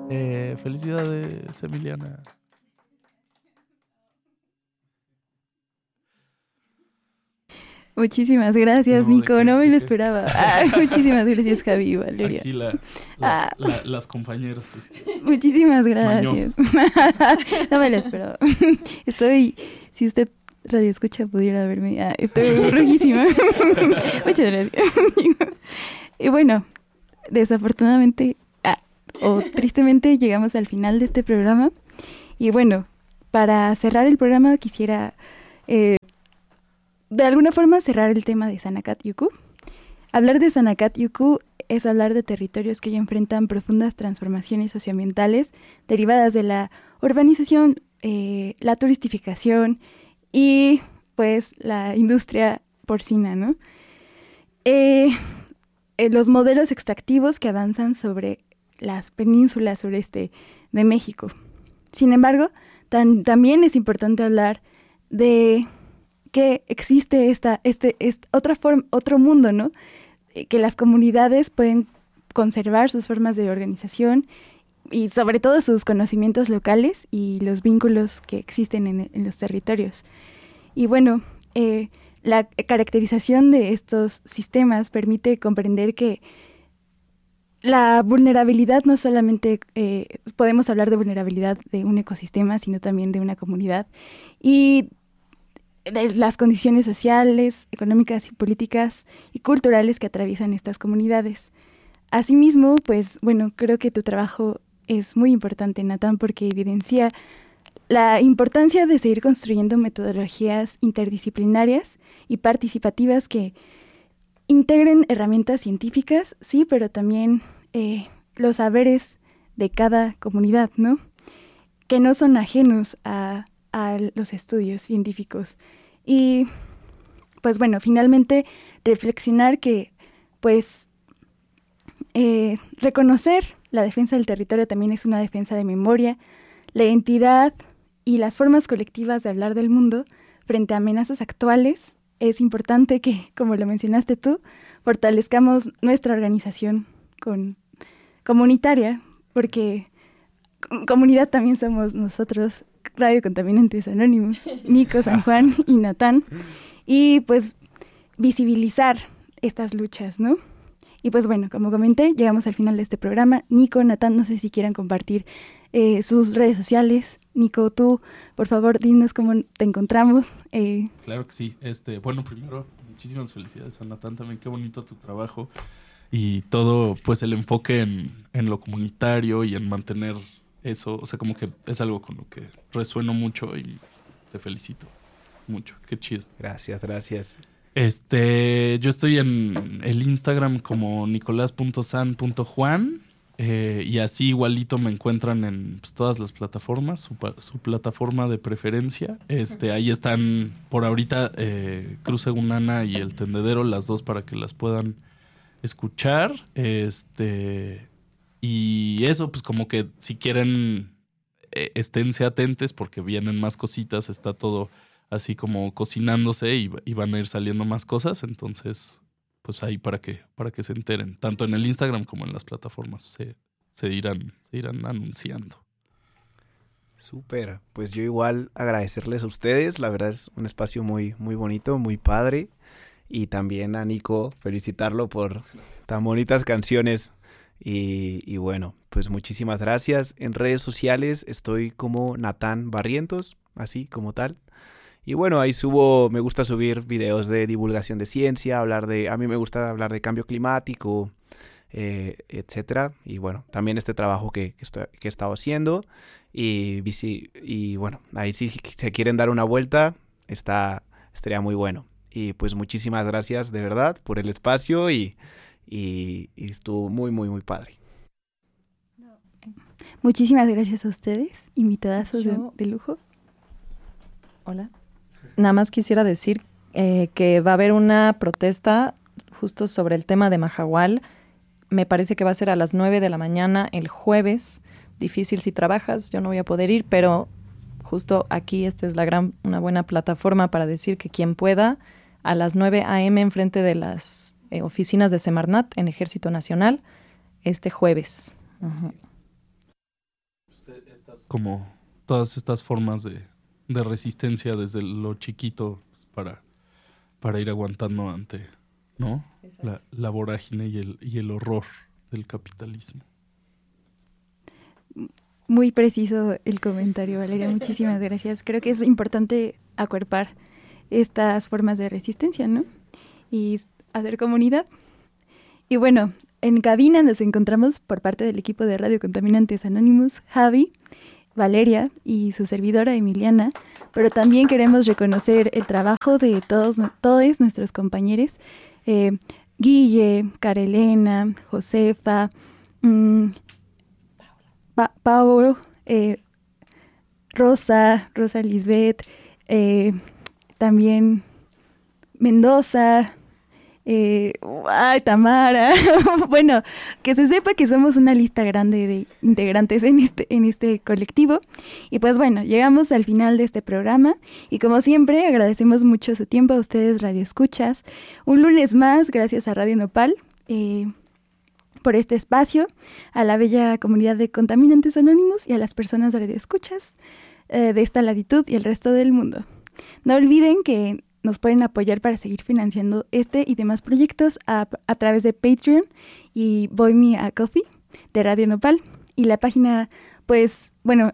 Felicidades, Emiliana. Muchísimas gracias, No, Nico. No me lo esperaba. Muchísimas gracias, Javi y Valeria. Aquí las compañeras. Muchísimas gracias. No me lo esperaba. Si usted radio escucha, pudiera verme. Estoy rojísima. Muchas gracias. Y bueno, desafortunadamente o tristemente llegamos al final de este programa. Y bueno, para cerrar el programa quisiera de alguna forma cerrar el tema de Sanacátyucu. Hablar de Sanacátyucu es hablar de territorios que ya enfrentan profundas transformaciones socioambientales derivadas de la urbanización, la turistificación y pues la industria porcina, ¿no? Los modelos extractivos que avanzan sobre las penínsulas sureste de México. Sin embargo, también es importante hablar de que existe otro mundo, ¿no? Que las comunidades pueden conservar sus formas de organización y sobre todo sus conocimientos locales y los vínculos que existen en los territorios. Y bueno, la caracterización de estos sistemas permite comprender que la vulnerabilidad no solamente podemos hablar de vulnerabilidad de un ecosistema, sino también de una comunidad y de las condiciones sociales, económicas y políticas y culturales que atraviesan estas comunidades. Asimismo, pues bueno, creo que tu trabajo es muy importante, Natán, porque evidencia la importancia de seguir construyendo metodologías interdisciplinarias y participativas que integren herramientas científicas, sí, pero también los saberes de cada comunidad, ¿no? Que no son ajenos a los estudios científicos. Y, pues bueno, finalmente reflexionar que, pues, reconocer la defensa del territorio también es una defensa de memoria, la identidad y las formas colectivas de hablar del mundo frente a amenazas actuales. Es importante que, como lo mencionaste tú, fortalezcamos nuestra organización comunitaria, porque comunidad también somos nosotros, Radio Contaminantes Anónimos, Nico, San Juan y Natán, y pues visibilizar estas luchas, ¿no? Y pues bueno, como comenté, llegamos al final de este programa. Nico, Natán, no sé si quieran compartir sus redes sociales. Nico, tú, por favor, dinos cómo te encontramos. Claro que sí. Bueno, primero, muchísimas felicidades a Natán también. Qué bonito tu trabajo y todo, pues el enfoque en lo comunitario y en mantener eso. O sea, como que es algo con lo que resueno mucho y te felicito mucho. Qué chido. Gracias. Yo estoy en el Instagram como nicolas.san.juan y así igualito me encuentran en pues, todas las plataformas, su plataforma de preferencia. Ahí están por ahorita Cruz Egunana y El Tendedero, las dos para que las puedan escuchar. Y eso, pues como que si quieren esténse atentes porque vienen más cositas, está todo así como cocinándose y van a ir saliendo más cosas, entonces pues ahí para que se enteren, tanto en el Instagram como en las plataformas se irán anunciando. Súper, pues yo igual agradecerles a ustedes, la verdad es un espacio muy, muy bonito, muy padre, y también a Nico felicitarlo por tan bonitas canciones y bueno, pues muchísimas gracias. En redes sociales estoy como Natán Barrientos, así como tal. Y bueno, ahí me gusta subir videos de divulgación de ciencia, a mí me gusta hablar de cambio climático, etcétera. Y bueno, también este trabajo que he estado haciendo. Y bueno, ahí sí, si se quieren dar una vuelta, estaría muy bueno. Y pues muchísimas gracias de verdad por el espacio y estuvo muy, muy, muy padre. Muchísimas gracias a ustedes, invitadazos de lujo. Hola. Nada más quisiera decir que va a haber una protesta justo sobre el tema de Mahahual. Me parece que va a ser a las 9 de la mañana el jueves. Difícil si trabajas, yo no voy a poder ir, pero justo aquí esta es una buena plataforma para decir que quien pueda, a las 9 a.m. enfrente de las oficinas de Semarnat en Ejército Nacional, este jueves. Uh-huh. como todas estas formas de resistencia desde lo chiquito para ir aguantando ante, ¿no? La vorágine y el horror del capitalismo. Muy preciso el comentario, Valeria. Muchísimas gracias. Creo que es importante acuerpar estas formas de resistencia, ¿no? Y hacer comunidad. Y bueno, en cabina nos encontramos por parte del equipo de Radio Contaminantes Anónimos, Javi, Valeria y su servidora Emiliana, pero también queremos reconocer el trabajo de todos nuestros compañeros, Guille, Carelena, Josefa, Paulo, Rosa Lisbeth, también Mendoza, Tamara. Bueno, que se sepa que somos una lista grande de integrantes en este colectivo. Y pues bueno, llegamos al final de este programa y como siempre agradecemos mucho su tiempo a ustedes radioescuchas. Un lunes más, gracias a Radio Nopal por este espacio, a la bella comunidad de Contaminantes Anónimos y a las personas radioescuchas de esta latitud y el resto del mundo. No olviden que nos pueden apoyar para seguir financiando este y demás proyectos a través de Patreon y Buy Me a Coffee de Radio Nopal. Y la página, pues, bueno,